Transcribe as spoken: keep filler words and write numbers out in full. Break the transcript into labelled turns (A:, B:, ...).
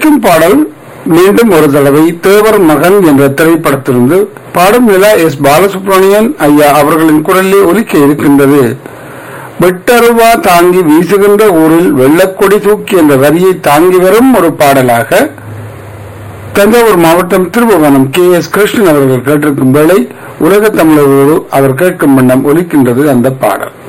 A: ஒலிக்கும் பாடல் மீண்டும் ஒரு தடவை தேவர் மகன் என்ற திரைப்படத்திலிருந்து பாடும் நிலா எஸ் பாலசுப்ரமணியன் ஐயா அவர்களின் குரலிலே ஒலிக்க இருக்கின்றது. வெட்டருவா தாங்கி வீசுகின்ற ஊரில் வெள்ளக்கொடி தூக்கி என்ற வரியை தாங்கி வரும் ஒரு பாடலாக தஞ்சாவூர் மாவட்டம் திருபுவனம் கே எஸ் கிருஷ்ணன் அவர்கள் கேட்டிருக்கும் வேளை உலக தமிழரோடு அவர் கேட்கும் வண்ணம் ஒலிக்கின்றது அந்த பாடல்.